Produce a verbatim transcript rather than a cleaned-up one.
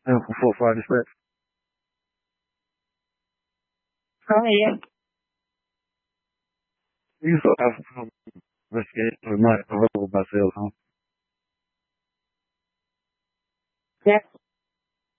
uh, for fire dispatch. Oh, yeah. You still have some investigation with my available by sales, huh? Yes.